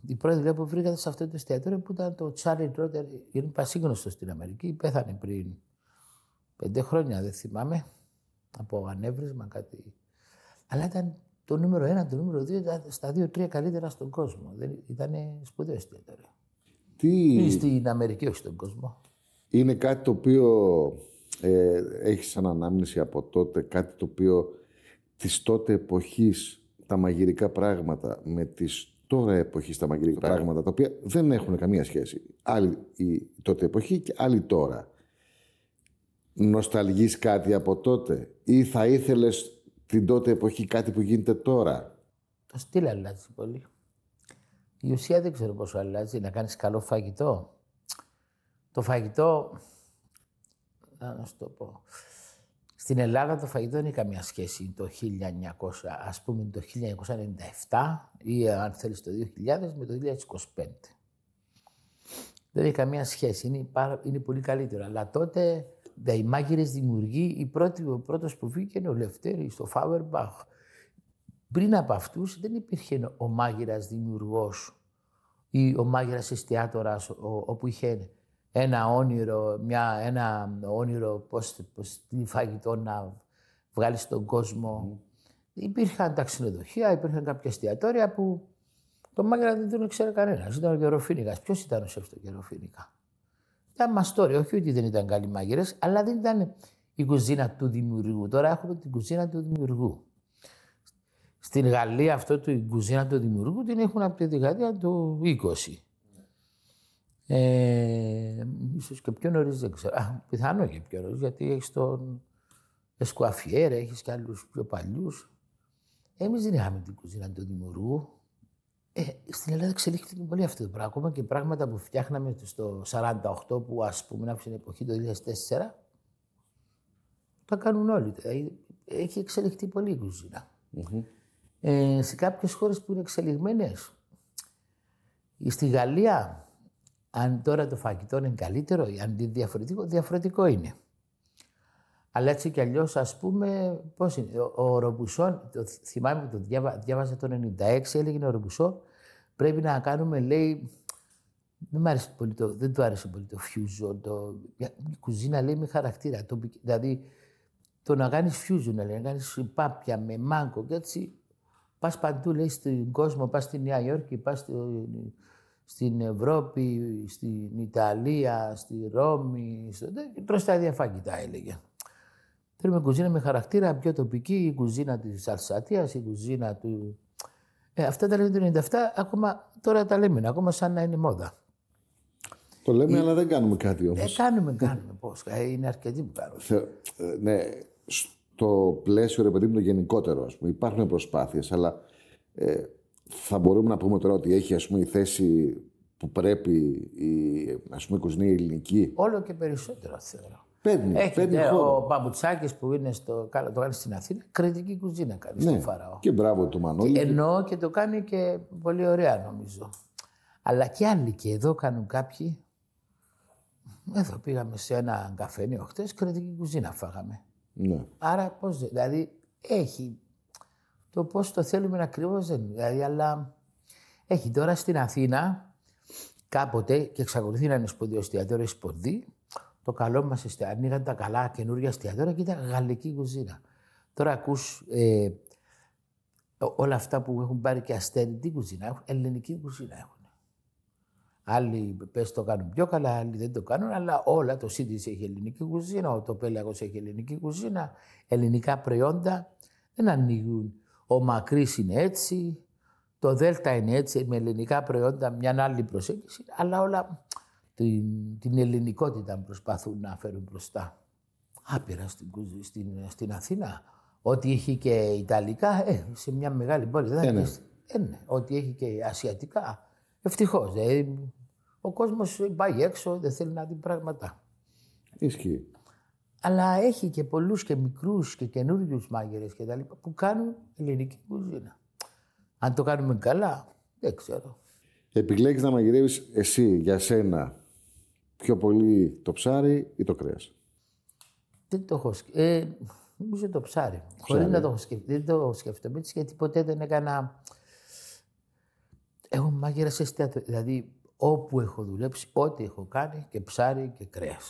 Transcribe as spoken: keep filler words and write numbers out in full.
η πρώτη δουλειά που βρήκα σε αυτό το εστιατόριο που ήταν το Charlie Trotter, είναι πασίγνωστο στην Αμερική, πέθανε πριν πέντε χρόνια, δεν θυμάμαι, από ανέβρισμα κάτι. Αλλά ήταν το νούμερο ένα, το νούμερο δύο, στα δύο-τρία καλύτερα στον κόσμο. Ήταν σπουδαίο εστιατόριο. Τι... Στην Αμερική, όχι στον κόσμο. Είναι κάτι το οποίο ε, έχει σαν ανάμνηση από τότε, κάτι το οποίο της τότε εποχής τα μαγειρικά πράγματα με τις τώρα εποχής τα μαγειρικά Πράγμα. πράγματα, τα οποία δεν έχουν καμία σχέση. Άλλη η τότε εποχή και άλλη τώρα. Νοσταλγείς κάτι από τότε ή θα ήθελες την τότε εποχή κάτι που γίνεται τώρα? Το στυλ αλλάζει πολύ. Η ουσία δεν ξέρω πόσο αλλάζει. Να κάνεις καλό φαγητό. Το φαγητό, να σου το πω, στην Ελλάδα το φαγητό δεν έχει καμία σχέση το χίλια εννιακόσια, ας πούμε το χίλια εννιακόσια ενενήντα επτά ή αν θέλεις το δύο χιλιάδες με το δύο χιλιάδες είκοσι πέντε. Δεν έχει καμία σχέση, είναι, πάρα, είναι πολύ καλύτερο. Αλλά τότε οι μάγειρες δημιουργοί, η πρώτη, ο πρώτος που βγήκε είναι ο Λευτέρης, το Φάουερμπαχ. Πριν από αυτούς δεν υπήρχε ο μάγειρας δημιουργός ή ο μάγειρας εστιατόρας όπου είχε ένα όνειρο, μια, ένα όνειρο πώς, πώς τι φαγητό να βγάλει στον κόσμο. Mm. Υπήρχαν τα ξενοδοχεία, υπήρχαν κάποια εστιατόρια που το μάγειρα δεν τον ήξερε κανένας. Ήταν ο Γεροφοίνικας. Ποιος ήταν ο σεφ του Γεροφοίνικα? Ήταν μαστόρι, όχι ότι δεν ήταν καλοί μάγειρες, αλλά δεν ήταν η κουζίνα του δημιουργού. Τώρα έχουμε την κουζίνα του δημιουργού. Στην Γαλλία αυτό το, η κουζίνα του δημιουργού την έχουν από τη δεκαετία του είκοσι. Ε, ίσως και πιο νωρίς, δεν ξέρω. Α, πιθανό και πιο νωρίς, γιατί έχεις τον Εσκουαφιέρ, έχεις και άλλους πιο παλιούς. Εμείς δεν είχαμε την κουζίνα του δημιουργού. Ε, στην Ελλάδα εξελίχθηκε πολύ αυτό το πράγμα. Ακόμα και πράγματα που φτιάχναμε στο σαράντα οκτώ, που ας πούμε από την εποχή του δύο χιλιάδες τέσσερα, τα κάνουν όλοι. Έχει εξελιχθεί πολύ η κουζίνα. Mm-hmm. Ε, σε κάποιες χώρες που είναι εξελιγμένες, στη Γαλλία, αν τώρα το φαγητό είναι καλύτερο ή αν είναι διαφορετικό, διαφορετικό είναι. Αλλά έτσι κι αλλιώς, ας πούμε, πώς είναι. Ο, ο Ρομπουσόν, το, θυμάμαι που το διάβα, διάβαζα το ενενήντα έξι, έλεγε ο Ρομπουσόν, πρέπει να κάνουμε, λέει, δεν, μ άρεσε πολύ το, δεν του άρεσε πολύ το fusion, το, η κουζίνα, λέει, με χαρακτήρα. Το, δηλαδή, το να κάνεις fusion, λέει, να κάνεις πάπια με μάγκο και έτσι, πας παντού, λέει, στον κόσμο, πας στη Νέα Υόρκη, πας στο, στην Ευρώπη, στην Ιταλία, στη Ρώμη, στο... προς τα ίδια φαγητά, έλεγε. Θέλουμε κουζίνα με χαρακτήρα, πιο τοπική, η κουζίνα της Αλσατίας, η κουζίνα του... Ε, αυτά τα λέμε το ενενήντα επτά, ακόμα τώρα τα λέμε, ακόμα σαν να είναι μόδα. Το λέμε, η... αλλά δεν κάνουμε κάτι όμως. Ε, κάνουμε, κάνουμε, πώς. Είναι αρκετοί που κάνουμε. Θε... Ναι, στο πλαίσιο, ρε παιδί μου, το γενικότερο, ας πούμε, υπάρχουν προσπάθειες, αλλά ε, θα μπορούμε να πούμε τώρα ότι έχει, ας πούμε, η θέση που πρέπει η, ας πούμε, η κουζίνα η ελληνική. Όλο και περισσότερο, θεωρώ. Παίρνει, έχει, παίρνει ναι, χώρο. Ο Μπαμουτσάκης που είναι στο, το κάνει στην Αθήνα, κριτική κουζίνα κάνει, ναι, στο Φαραώ. Και μπράβο του Μανώλη. Και εννοώ και το κάνει και πολύ ωραία, νομίζω. Αλλά και άλλοι και εδώ κάνουν κάποιοι. Εδώ πήγαμε σε ένα καφενείο χτες, κριτική κουζίνα φάγαμε. Ναι. Άρα πώς, δηλαδή έχει το πώς το θέλουμε ακριβώς δεν είναι. Δηλαδή, αλλά έχει τώρα στην Αθήνα κάποτε και εξακολουθεί να είναι σπουδαίο εστιατόριο Σπονδί. Το καλό μας εστιατόριο, ανοίγαν τα καλά καινούργια εστιατόρια και ήταν γαλλική κουζίνα. Τώρα ακούς ε, όλα αυτά που έχουν πάρει και αστέρι, τι κουζίνα έχουν, ελληνική κουζίνα έχουν. Άλλοι πες το κάνουν πιο καλά, άλλοι δεν το κάνουν, αλλά όλα, το Σίτις έχει ελληνική κουζίνα, ο Τοπέλαγος έχει ελληνική κουζίνα, ελληνικά προϊόντα δεν ανοίγουν. Ο Μακρύς είναι έτσι, το Δέλτα είναι έτσι, με ελληνικά προϊόντα, μια άλλη προσέγγιση, αλλά όλα την, την ελληνικότητα προσπαθούν να φέρουν μπροστά. Άπειρα στην, στην, στην Αθήνα. Ό,τι έχει και Ιταλικά, ε, σε μια μεγάλη πόλη. Δεν ναι. Ε, ναι. Ό,τι έχει και Ασιατικά, ευτυχώς. Ε, ο κόσμος πάει έξω, δεν θέλει να δει πράγματα. Ισχύει. Αλλά έχει και πολλούς και μικρούς και καινούριους μάγειρες και τα λοιπά που κάνουν ελληνική κουζίνα. Αν το κάνουμε καλά, δεν ξέρω. Επιλέγεις να μαγειρεύεις εσύ, για σένα, πιο πολύ το ψάρι ή το κρέας? Δεν το έχω σκεφτεί. Ε, νομίζω το ψάρι. Χωρίς να το έχω σκεφτεί. Δεν το σκέφτομαι έτσι, γιατί ποτέ δεν έκανα... Εγώ μάγειρας εστιατόριο. Δηλαδή, όπου έχω δουλέψει, ό,τι έχω κάνει και ψάρι και κρέας.